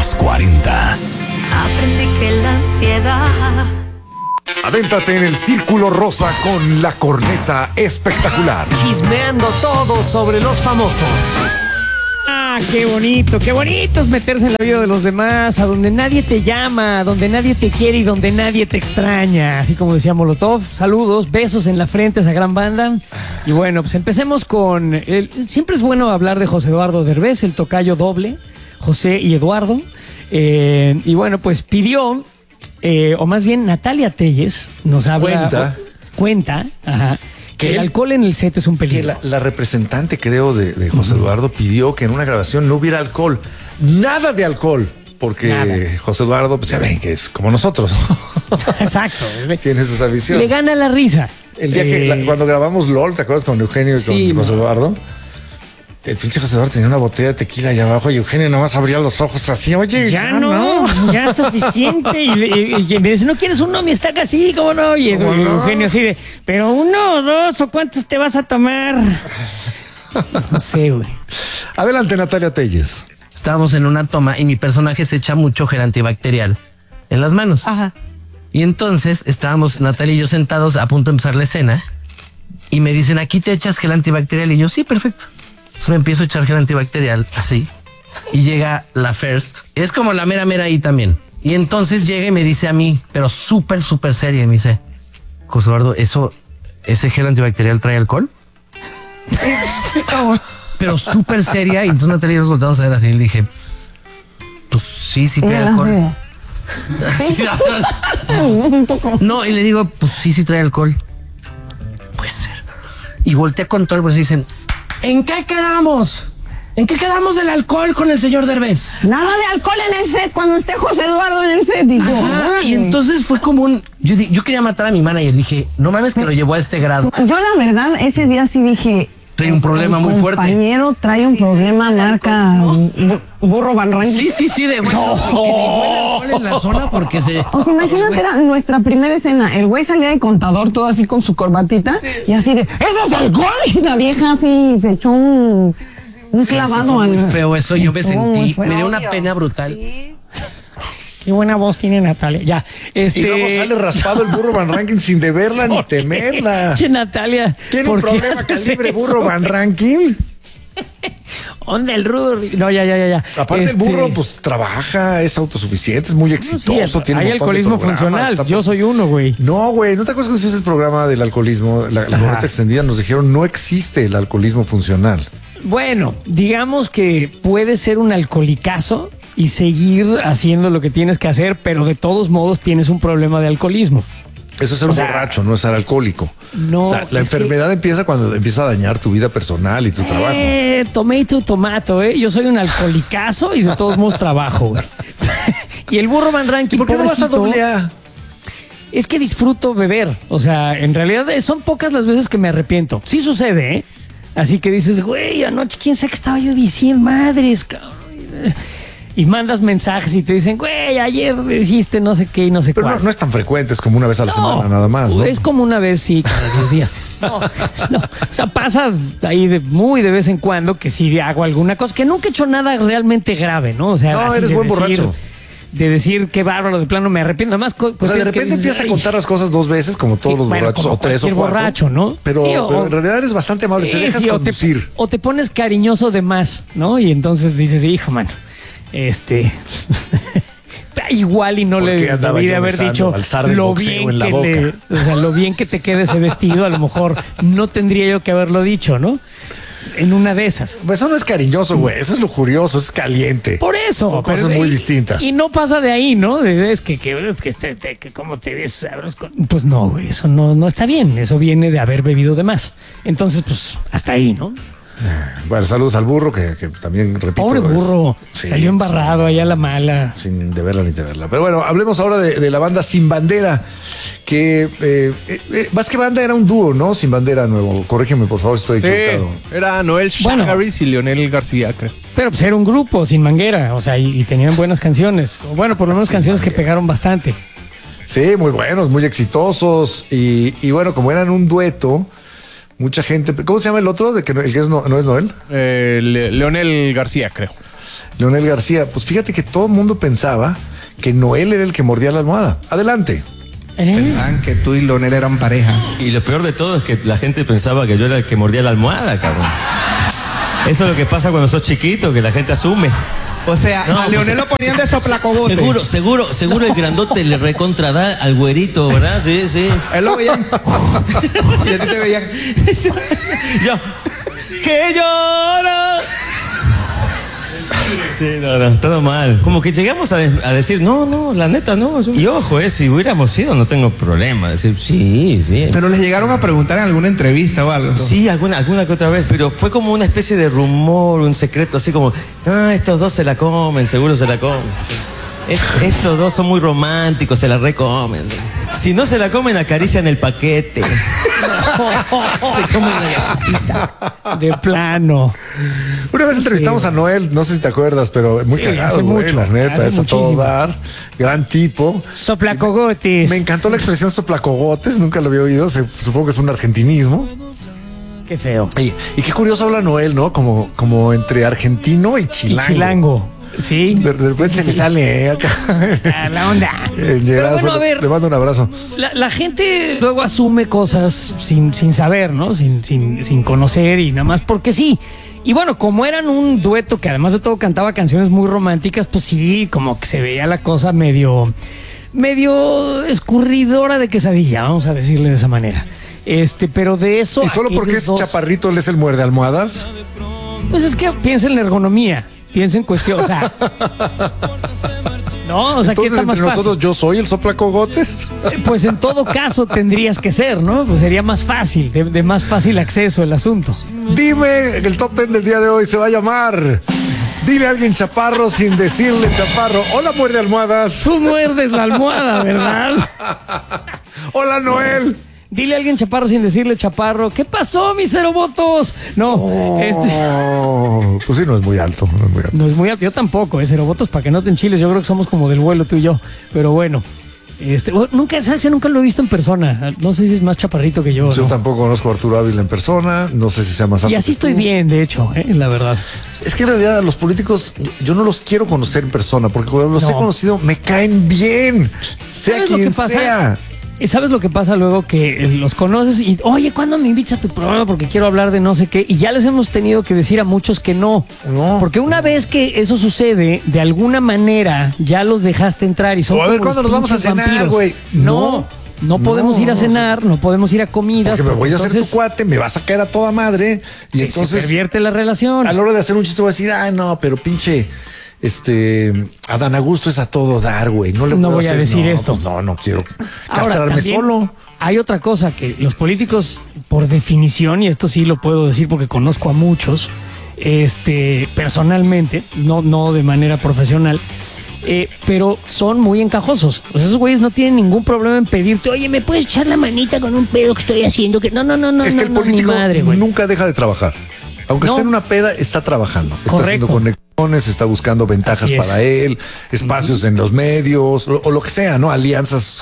Los 40. Aprendí que la ansiedad... Adéntrate en el Círculo Rosa con la corneta espectacular. Chismeando todo sobre los famosos. Ah, qué bonito es meterse en la vida de los demás, a donde nadie te llama, donde nadie te quiere y donde nadie te extraña. Así como decía Molotov, saludos, besos en la frente a esa gran banda. Y bueno, pues empecemos con... siempre es bueno hablar de José Eduardo Derbez, el tocayo doble, José y Eduardo. Y bueno, pues pidió... o más bien Natalia Telles nos habla... Cuenta, ajá, que el alcohol en el set es un peligro. Que la representante, creo, de José Eduardo pidió que en una grabación no hubiera alcohol. Nada de alcohol. Porque nada. José Eduardo, pues ya ven que es como nosotros. Exacto. Tiene sus aficiones. Le gana la risa. El día cuando grabamos LOL, ¿te acuerdas con Eugenio y sí, con José Eduardo? El pinche José Eduardo tenía una botella de tequila allá abajo y Eugenio nomás abría los ojos así. Oye, ya no, ya es suficiente. Y me dice, ¿no quieres uno? Me está así, ¿cómo no? Y Eugenio así de, pero uno o dos, ¿o cuántos te vas a tomar? No sé, güey. Adelante, Natalia Telles. Estábamos en una toma y mi personaje se echa mucho gel antibacterial en las manos. Ajá. Y entonces estábamos Natalia y yo sentados a punto de empezar la escena y me dicen, ¿aquí te echas gel antibacterial? Y yo, sí, perfecto. Entonces me empiezo a echar gel antibacterial, así. Y llega la First. Es como la mera ahí también. Y entonces llega y me dice a mí, pero súper seria, y me dice, José Eduardo, ¿ese gel antibacterial trae alcohol? Pero súper seria. Y entonces Natalia y nos volteamos a ver así. Y le dije, pues sí trae alcohol. No, y le digo, pues sí trae alcohol. Puede ser. Y volteé con todo el bolsillo y dicen, ¿en qué quedamos? ¿En qué quedamos del alcohol con el señor Derbez? Nada de alcohol en el set cuando esté José Eduardo en el set. Y entonces fue como un... Yo quería matar a mi manager. Dije, no mames que lo llevó a este grado. Yo la verdad, ese día sí dije... Trae un problema muy fuerte. El compañero trae un problema marca Burro Van Ranking. Sí, de bueno. No. En la zona porque se... O sea, imagínate, era nuestra primera escena. El güey salía de contador todo así con su corbatita y así de, ¡eso es alcohol! Y la vieja así se echó un clavado. Muy feo eso, yo me sentí, me dio una pena brutal. Qué buena voz tiene Natalia. Ya, Y luego sale raspado el Burro Van Ranking sin deberla ni temerla. Che, Natalia. ¿Tiene un problema calibre Burro Van Ranking? ¿Dónde el rudo? No, ya. Aparte el burro, pues trabaja, es autosuficiente, es muy exitoso. Sí, hay alcoholismo funcional. Yo soy uno, güey. No, güey, ¿no te acuerdas cuando hiciste el programa del alcoholismo? La corneta extendida nos dijeron, no existe el alcoholismo funcional. Bueno, digamos que puede ser un alcoholicazo y seguir haciendo lo que tienes que hacer, pero de todos modos tienes un problema de alcoholismo. Eso es ser un borracho, no es ser alcohólico. No, o sea, la enfermedad empieza cuando empieza a dañar tu vida personal y tu trabajo. Tomato, yo soy un alcoholicazo y de todos modos trabajo, güey. Y el Burro Van Ranking, ¿por qué no vas a AA? Es que disfruto beber. O sea, en realidad son pocas las veces que me arrepiento. Sí sucede, ¿eh? Así que dices, güey, anoche quién sabe qué estaba yo diciendo, madres, cabrón. Y mandas mensajes y te dicen, güey, ayer hiciste no sé qué y no sé cuál. Pero no es tan frecuente, es como una vez a la semana nada más, ¿no? Es como una vez, sí, cada 10 días. No. O sea, pasa ahí muy de vez en cuando que sí hago alguna cosa, que nunca he hecho nada realmente grave, ¿no? O sea, no, eres buen borracho. De decir qué bárbaro, de plano me arrepiento. Además, o sea, de repente empiezas a contar las cosas 2 veces, como todos los borrachos, o 3 o 4. Borracho, ¿no? Pero, sí, pero en realidad eres bastante amable, te dejas conducir. O te pones cariñoso de más, ¿no? Y entonces dices, hijo, mano, igual y no le debí de haber dicho lo bien lo bien que te quede ese vestido, a lo mejor no tendría yo que haberlo dicho, ¿no? En una de esas. Pues eso no es cariñoso, güey. Eso es lujurioso, es caliente. Por eso. Son cosas muy distintas. Y no pasa de ahí, ¿no? Es que cómo te ves. Pues no, güey. Eso no está bien. Eso viene de haber bebido de más. Entonces, pues, hasta ahí, ¿no? Bueno, saludos al burro, que también, repito... Pobre burro, salió embarrado allá a la mala. Sin deberla ni temerla. Pero bueno, hablemos ahora de la banda Sin Bandera, que más que banda era un dúo, ¿no? Sin Bandera nuevo. Corrígeme, por favor, si estoy equivocado. Era Noel Harris y Leonel García, creo. Pero pues era un grupo sin manguera, o sea, y tenían buenas canciones. Bueno, por lo menos canciones que pegaron bastante. Sí, muy buenos, muy exitosos. Y bueno, como eran un dueto... Mucha gente... ¿Cómo se llama el otro? ¿El que no es Noel? Leonel García, creo. Leonel García. Pues fíjate que todo el mundo pensaba que Noel era el que mordía la almohada. Adelante. Pensaban que tú y Leonel eran pareja. Y lo peor de todo es que la gente pensaba que yo era el que mordía la almohada, cabrón. Eso es lo que pasa cuando sos chiquito, que la gente asume. O sea, No, a Leonel lo ponían de soplacogote. Seguro el grandote le recontrada al güerito, ¿verdad? Sí, sí. Él lo veían. Y a ti te veían. Yo, que lloro. Sí, no, todo mal. Como que llegamos a decir, no, la neta no. Y ojo, si hubiéramos ido, no tengo problema. Decir, sí. Pero les llegaron a preguntar en alguna entrevista o algo. Sí, alguna que otra vez. Pero fue como una especie de rumor, un secreto, así como, estos dos se la comen, seguro se la comen. Sí. Estos dos son muy románticos, se la recomen. Sí. Si no se la comen, acarician el paquete. Se comen la galletita. De plano. Una vez entrevistamos a Noel, no sé si te acuerdas, pero muy cagado, hace güey, mucho, la neta, hace es a todo muchísimo. dar, gran tipo. Soplacogotes. Me encantó la expresión soplacogotes, nunca lo había oído, supongo que es un argentinismo. Qué feo. Y qué curioso habla Noel, ¿no? Como entre argentino y Y chilango. chilango. Sí. De repente se le sale acá. A la onda. Pero Llegazo, bueno, a ver. le mando un abrazo. La gente luego asume cosas sin saber, ¿no? Sin conocer y nada más porque sí. Y bueno, como eran un dueto que además de todo cantaba canciones muy románticas, pues sí, como que se veía la cosa medio escurridora de quesadilla, vamos a decirle de esa manera. Pero de eso. Y solo porque aquellos es dos, chaparrito, él es el muerde almohadas. Pues es que piensa en la ergonomía, piensa en cuestión, o sea. No, o sea, ¿qué Entonces, está más entre fácil? nosotros, yo soy el soplacogotes. Pues en todo caso tendrías que ser, ¿no? Pues sería más fácil, de más fácil acceso el asunto. Dime, el top 10 del día de hoy se va a llamar Dile a alguien chaparro sin decirle chaparro. Hola, muerde almohadas. Tú muerdes la almohada, ¿verdad? Hola, Noel. Dile a alguien chaparro sin decirle chaparro. ¿Qué pasó, mis cerobotos? No, Pues sí, no es muy alto, no es muy alto. no es muy alto. Yo tampoco, cerobotos, para que no te enchiles. Yo creo que somos como del vuelo tú y yo. Pero bueno, nunca lo he visto en persona. No sé si es más chaparrito que yo. Yo ¿no? tampoco conozco a Arturo Ávila en persona, no sé si sea más alto. Y así que estoy tú. bien, de hecho, la verdad. Es que en realidad a los políticos yo no los quiero conocer en persona, porque cuando los No. he conocido me caen bien, sea ¿Sabes lo quien que pasa? sea. ¿Y sabes lo que pasa luego? Que los conoces y, oye, ¿cuándo me invitas a tu programa? Porque quiero hablar de no sé qué. Y ya les hemos tenido que decir a muchos que no. No. Porque una vez que eso sucede, de alguna manera ya los dejaste entrar y son O a ver, como ¿cuándo los nos vamos a pinches cenar, vampiros. güey? No podemos ir a cenar, no podemos ir a comidas. Porque me voy a hacer tu entonces cuate, me vas a caer a toda madre. Y se entonces, pervierte la relación. a la hora de hacer un chiste voy a decir, no, pero pinche, Adán Augusto es a todo dar, güey. No le No puedo voy a hacer, decir no, esto. Pues no quiero Ahora, castrarme también solo. hay otra cosa que los políticos, por definición, y esto sí lo puedo decir porque conozco a muchos, personalmente, no de manera profesional, pero son muy encajosos. O sea, esos güeyes no tienen ningún problema en pedirte, oye, ¿me puedes echar la manita con un pedo que estoy haciendo? Que no, Es que el ni político madre, güey. nunca deja de trabajar. Aunque No. esté en una peda, está trabajando. Está Correcto. haciendo conexiones, está buscando ventajas Así es. para él, espacios en los medios, o lo que sea, ¿no? Alianzas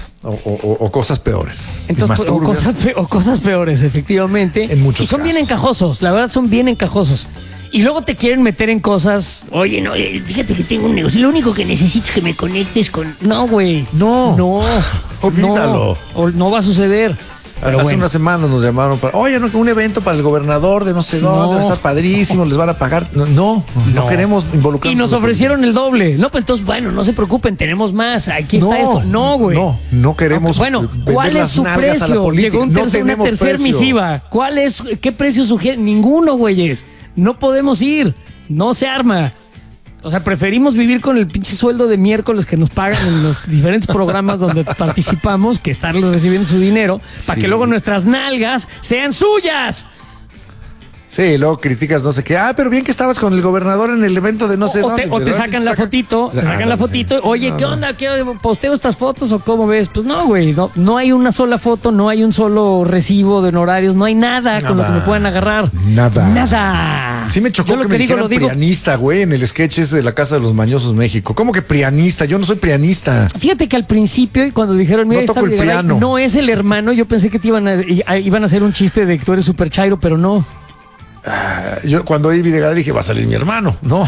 o cosas peores. Y Entonces, más o turbias. cosas peores, efectivamente. En muchos y son bien casos. encajosos, la verdad son bien encajosos. Y luego te quieren meter en cosas, oye, no, fíjate que tengo un negocio, lo único que necesito es que me conectes con... No, güey. No. Olvídalo. No va a suceder. Pero Hace bueno. unas semanas nos llamaron para, oye, no, que un evento para el gobernador de no sé dónde, va a estar padrísimo, les van a pagar. No queremos involucrarnos. Y nos con la ofrecieron el doble. No, pues entonces, bueno, no se preocupen, tenemos más. Aquí política. está esto. No, güey. No queremos. Bueno, vender ¿cuál es las su nalgas a la precio? política. Llegó No una tenemos tercera precio. misiva. ¿Qué precio sugiere? Ninguno, güeyes. No podemos ir. No se arma. O sea, preferimos vivir con el pinche sueldo de miércoles que nos pagan en los diferentes programas donde participamos que estarles recibiendo su dinero para Sí. que luego nuestras nalgas sean suyas. Sí, luego criticas no sé qué. Pero bien que estabas con el gobernador en el evento de no sé O dónde. te ¿verdad? sacan la fotito, te sacan la sí. fotito. Oye, No, ¿qué no. onda? ¿Qué posteo estas fotos o cómo ves? Pues no, güey, no hay una sola foto, no hay un solo recibo de honorarios, no hay nada con lo que me puedan agarrar. Nada. Sí me chocó Yo lo que me digo, dijeran lo digo. prianista, güey, en el sketch ese de la Casa de los Mañosos México. ¿Cómo que prianista? Yo no soy prianista. Fíjate que al principio, y cuando dijeron, mira, No toco está el Videgaray, piano. no es el hermano, yo pensé que te iban a hacer un chiste de que tú eres super chairo, pero no. Yo cuando vi Videgaray dije, va a salir mi hermano. No.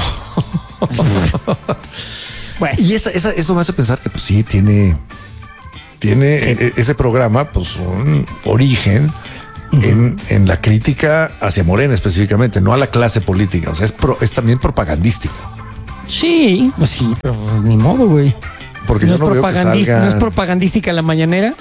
Bueno. Y eso me hace pensar que pues sí, tiene ese programa pues un origen en la crítica hacia Morena específicamente, no a la clase política. O sea, es también propagandístico. Sí, pues sí, pero ni modo, güey. Porque ¿No yo no veo que ¿No es salgan... propagandística la mañanera?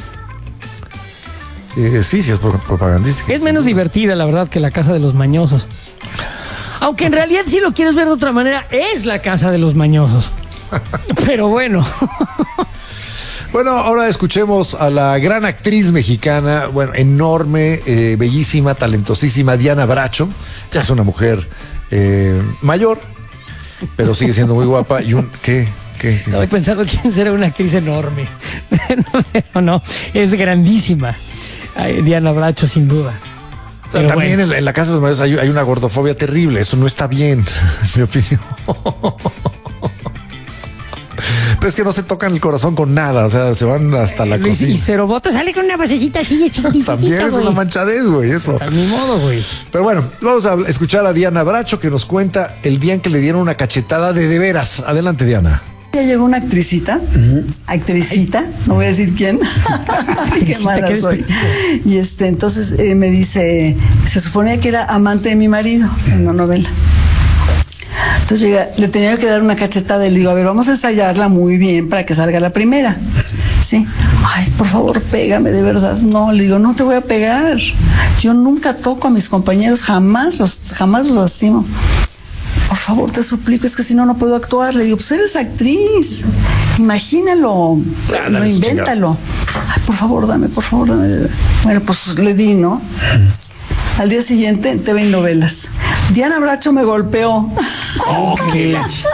Sí, es propagandística. Es menos divertida, la verdad, que la Casa de los Mañosos. Aunque en realidad, si lo quieres ver de otra manera, es la Casa de los Mañosos. Pero bueno. Bueno, ahora escuchemos a la gran actriz mexicana, bueno, enorme, bellísima, talentosísima, Diana Bracho. Ya es una mujer mayor, pero sigue siendo muy guapa. Y ¿qué? Estoy pensando quién será una actriz enorme. No, es grandísima. Ay, Diana Bracho, sin duda. Pero también bueno. en la Casa de los Mayores hay una gordofobia terrible. Eso no está bien, en mi opinión. Pero es que no se tocan el corazón con nada, o sea, se van hasta la cocina. Y Ceroboto sale con una basecita así chiquitita. También es una manchadez, güey, eso. A mi modo, güey. Pero bueno, vamos a escuchar a Diana Bracho que nos cuenta el día en que le dieron una cachetada de veras. Adelante, Diana. Ya llegó una actricita, no voy a decir quién. Qué mala soy. Y entonces me dice, se suponía que era amante de mi marido en una novela. Entonces llega, le tenía que dar una cachetada y le digo, a ver, vamos a ensayarla muy bien para que salga la primera. Sí. Ay, por favor, pégame, de verdad. No, le digo, no te voy a pegar. Yo nunca toco a mis compañeros, jamás los lastimo. Por favor, te suplico, es que si no, no puedo actuar. Le digo, pues eres actriz. Imagínalo, no, invéntalo. Ay, por favor, dame. Bueno, pues le di, ¿no? Al día siguiente, en TV y Novelas. Diana Bracho me golpeó. Okay.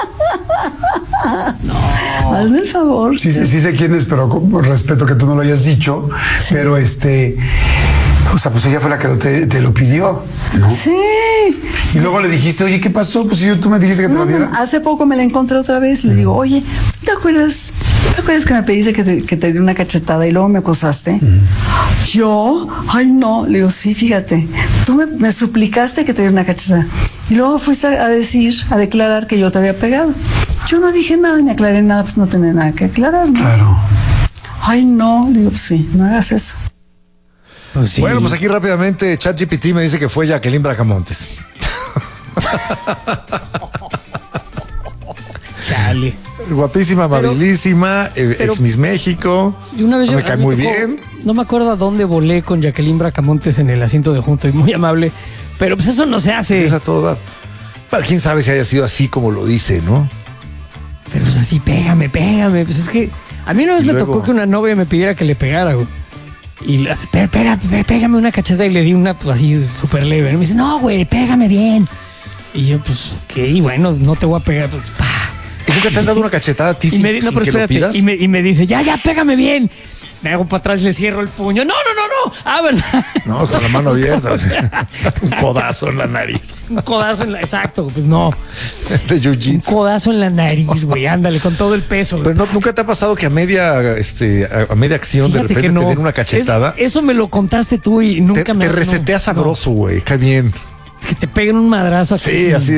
No. Hazme el favor. Sí sé quién es, pero con respeto que tú no lo hayas dicho. Sí. Pero o sea, pues ella fue la que te lo pidió, ¿no? Sí. Y luego le dijiste, oye, ¿qué pasó? Pues tú me dijiste que te lo diera. Hace poco me la encontré otra vez. Le digo, oye, ¿te acuerdas que me pediste que te di una cachetada y luego me acosaste? Yo, ay no, le digo, sí, fíjate, tú me suplicaste que te diera una cachetada y luego fuiste a declarar que yo te había pegado. Yo no dije nada ni aclaré nada, pues no tenía nada que aclarar, ¿no? Claro. Ay no, le digo, pues sí, no hagas eso. Pues sí. Bueno, pues aquí rápidamente ChatGPT me dice que fue Jacqueline Bracamontes. Chale. Guapísima, amabilísima, ex Miss México. Y una vez me cae muy bien. No me acuerdo a dónde volé con Jacqueline Bracamontes en el asiento de junto y muy amable, pero pues eso no se hace. Es a todo dar. Para quién sabe si haya sido así como lo dice, ¿no? Pero pues así, pégame. Pues es que a mí una vez me tocó que una novia me pidiera que le pegara, güey. Y pégame una cachetada y le di una pues, así súper leve. Y me dice, no, güey, pégame bien. Y yo, pues, ok, bueno, no te voy a pegar. Pues, pa. ¿Y nunca te han dado una cachetada a ti sin que lo pidas? Y me dice, ya, pégame bien. Me hago para atrás, le cierro el puño. No. Ah, ¿verdad? No, con la mano abierta. Un codazo en la nariz. Un codazo en la... Exacto, pues no. De jiu-jitsu. Un codazo en la nariz, güey, ándale, con todo el peso. Pero no, ¿nunca te ha pasado que a media acción Fíjate de repente no. te den una cachetada? Eso me lo contaste tú y nunca te resetea sabroso, güey, cae bien. Que te peguen un madrazo. Sí, así.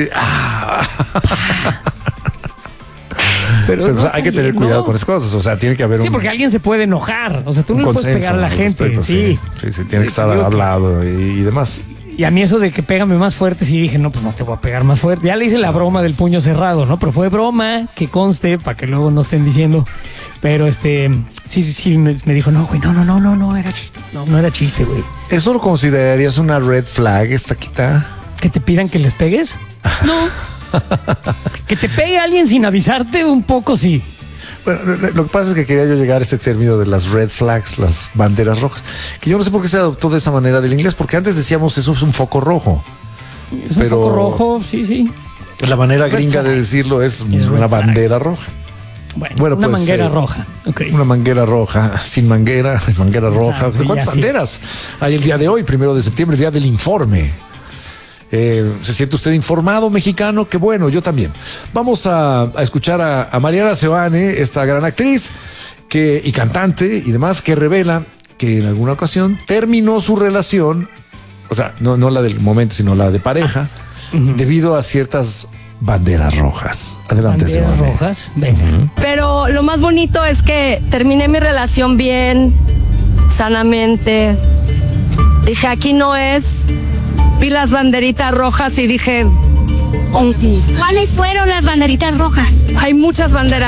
Pero no, hay que tener cuidado con esas cosas. O sea, tiene que haber porque alguien se puede enojar. O sea, tú no le puedes pegar a la gente. Respeto, sí, tiene que estar hablado y demás. Y a mí eso de que pégame más fuerte, sí dije, no, pues no te voy a pegar más fuerte. Ya le hice la broma del puño cerrado, ¿no? Pero fue broma, que conste, para que luego no estén diciendo. Pero sí, me dijo, no, güey, no era chiste. No era chiste, güey. ¿Eso lo considerarías una red flag, esta quita? ¿Que te pidan que les pegues? No. Que te pegue alguien sin avisarte, un poco sí. Bueno, lo que pasa es que quería yo llegar a este término de las red flags, las banderas rojas, que yo no sé por qué se adoptó de esa manera del inglés, porque antes decíamos eso es un foco rojo. Es un foco rojo, sí. La manera gringa de decirlo es una bandera roja. Bueno, una manguera roja. Okay. Una manguera roja, sin manguera roja. Exacto, ¿Cuántas banderas hay el día de hoy, 1 de septiembre, día del informe? ¿Se siente usted informado, mexicano? Qué bueno, yo también. Vamos a escuchar a Mariana Seoane, esta gran actriz y cantante y demás, que revela que en alguna ocasión terminó su relación o sea, no la del momento, sino la de pareja, debido a ciertas banderas rojas. Adelante, Banderas Sebane. rojas, venga. Pero lo más bonito es que terminé mi relación bien, sanamente. Dije, aquí no es. Vi las banderitas rojas y dije, ¿Cuáles fueron las banderitas rojas? hay muchas banderas